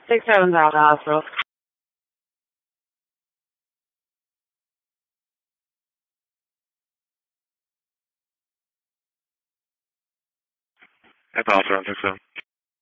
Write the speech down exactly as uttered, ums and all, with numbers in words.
Six seven's out of the hospital. At the hospital, I think so.